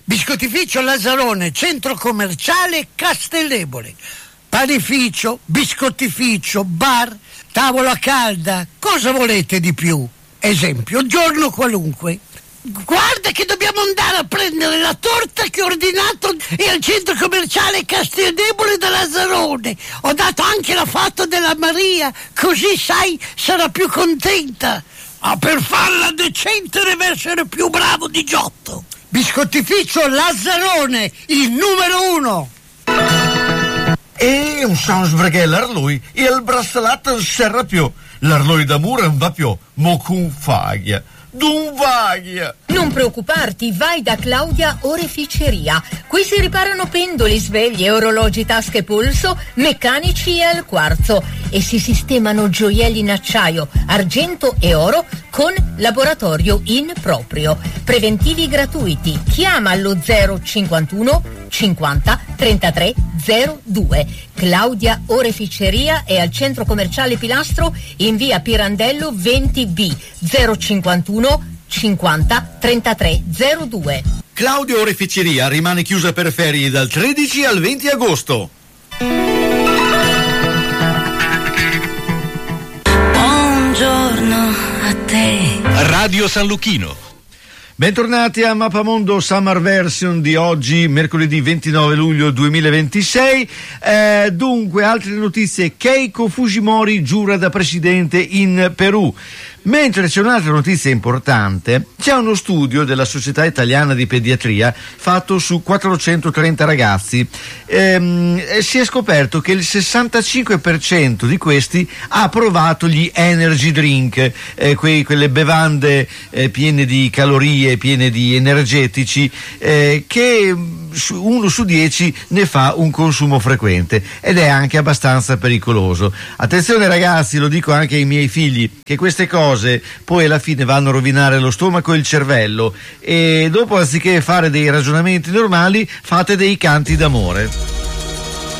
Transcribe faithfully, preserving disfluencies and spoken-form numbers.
Biscottificio Lazzarone, centro commerciale Castellebole. Panificio, biscottificio, bar, tavola calda, cosa volete di più? Esempio, giorno qualunque. Guarda che dobbiamo andare a prendere la torta che ho ordinato e al centro commerciale Castellebole da Lazzarone. Ho dato anche la foto della Maria, così sai sarà più contenta. Ma per farla decente deve essere più bravo di Giotto. Biscottificio Lazzarone, il numero uno. E un sans sbraghe l'arlui e il braccialetto non serra più. L'arlui d'amore non va più, mo con faglia. D'un vaglia. Non preoccuparti, vai da Claudia Oreficeria. Qui si riparano pendoli, sveglie, orologi, tasche, polso, meccanici e al quarzo e si sistemano gioielli in acciaio, argento e oro con laboratorio in proprio. Preventivi gratuiti. Chiama allo zero cinquantuno cinquanta trentatré zero due. Claudia Oreficeria è al centro commerciale Pilastro in via Pirandello venti B zero cinquantuno cinquanta trentatré zero due. Claudia Oreficeria rimane chiusa per ferie dal tredici al venti agosto. Buongiorno a te. Radio San Luchino. Bentornati a Mappamondo Summer Version di oggi, mercoledì ventinove luglio duemilaventisei. Eh, dunque, altre notizie. Keiko Fujimori giura da presidente in Perù. Mentre c'è un'altra notizia importante, c'è uno studio della Società Italiana di Pediatria fatto su quattrocentotrenta ragazzi. Ehm, e si è scoperto che il sessantacinque per cento di questi ha provato gli energy drink, eh, quei, quelle bevande eh, piene di calorie, piene di energetici, eh, che uno su dieci ne fa un consumo frequente ed è anche abbastanza pericoloso. Attenzione ragazzi, lo dico anche ai miei figli, che queste cose poi alla fine vanno a rovinare lo stomaco e il cervello e dopo, anziché fare dei ragionamenti normali, fate dei canti d'amore.